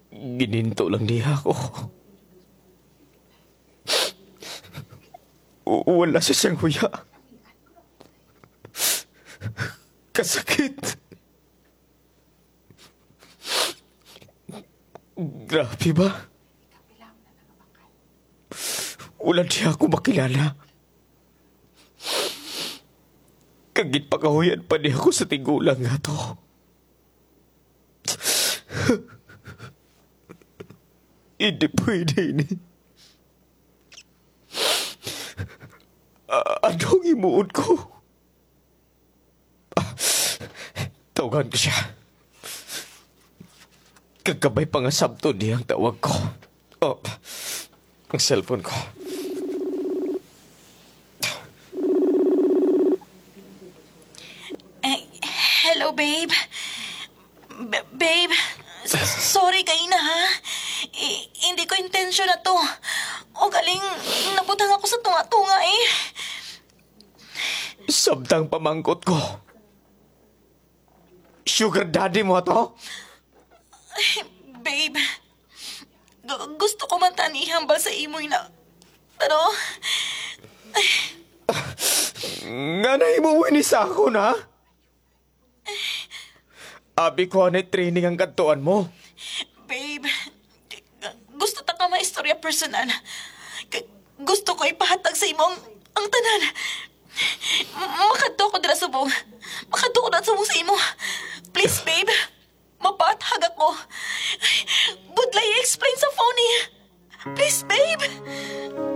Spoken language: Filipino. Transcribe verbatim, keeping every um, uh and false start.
Gininto lang niya ako. W- Wala siya siyang huya. Kasakit. Grabe ba? Wala siya ako makilala. Kagit pakahuyan pa niya ako sa tigulang nga to. Hindi pwede ni. A- anong imuod ko? Ah, tawagan ko siya. Kagabay pa nga sabto niya ang tawag ko. Oh, ang cellphone ko. Eh, hello, babe. B- babe, s- sorry kay na, ha? I- hindi ko intensyon na to. O galing, nabutang ako sa tunga-tunga eh. Sabtang pamangkot ko. Sugar daddy mo to? Babe, gu- gusto ko man tanihambal sa imoy na. Pero, Nga na imuwi ni sa ako na? Abi ko na training ang kantuan mo. babe, gusto ta ka maistorya personal. K- gusto ko ipahatag sa imo ang, ang tanan. M- Makadto ko dira subong. Makadto ko dira subong sa imo. Please, babe. Mapathag ako. Budlay explain sa phone eh. Please, babe.